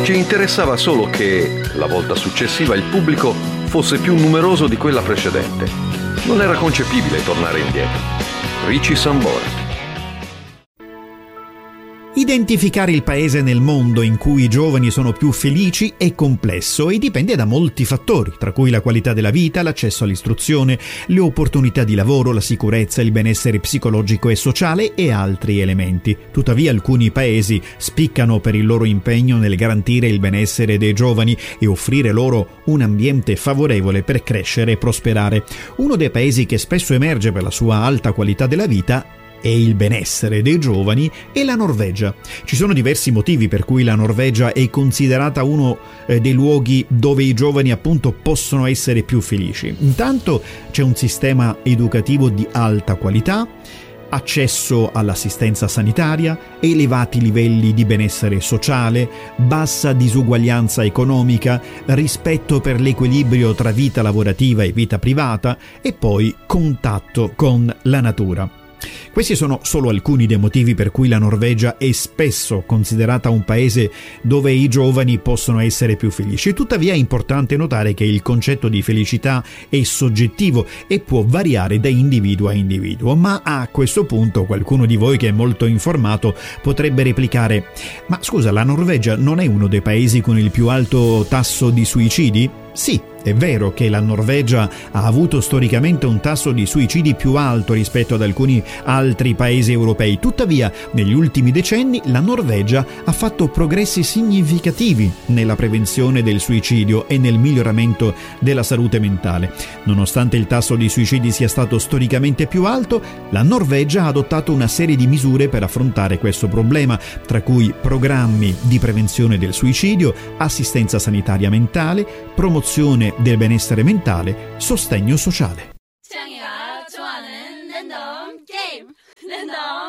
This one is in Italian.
Ci interessava solo che, la volta successiva, il pubblico fosse più numeroso di quella precedente. Non era concepibile tornare indietro. Richie Sambora. Identificare il paese nel mondo in cui i giovani sono più felici è complesso e dipende da molti fattori, tra cui la qualità della vita, l'accesso all'istruzione, le opportunità di lavoro, la sicurezza, il benessere psicologico e sociale e altri elementi. Tuttavia alcuni paesi spiccano per il loro impegno nel garantire il benessere dei giovani e offrire loro un ambiente favorevole per crescere e prosperare. Uno dei paesi che spesso emerge per la sua alta qualità della vita e il benessere dei giovani è la Norvegia. Ci sono diversi motivi per cui la Norvegia è considerata uno dei luoghi dove i giovani appunto possono essere più felici. Intanto c'è un sistema educativo di alta qualità, accesso all'assistenza sanitaria, elevati livelli di benessere sociale, bassa disuguaglianza economica, rispetto per l'equilibrio tra vita lavorativa e vita privata e poi contatto con la natura. Questi sono solo alcuni dei motivi per cui la Norvegia è spesso considerata un paese dove i giovani possono essere più felici. Tuttavia è importante notare che il concetto di felicità è soggettivo e può variare da individuo a individuo, ma a questo punto qualcuno di voi che è molto informato potrebbe replicare: ma scusa, la Norvegia non è uno dei paesi con il più alto tasso di suicidi? Sì, è vero che la Norvegia ha avuto storicamente un tasso di suicidi più alto rispetto ad alcuni altri paesi europei. Tuttavia, negli ultimi decenni la Norvegia ha fatto progressi significativi nella prevenzione del suicidio e nel miglioramento della salute mentale. Nonostante il tasso di suicidi sia stato storicamente più alto, la Norvegia ha adottato una serie di misure per affrontare questo problema, tra cui programmi di prevenzione del suicidio, assistenza sanitaria mentale, promozione del benessere mentale, sostegno sociale.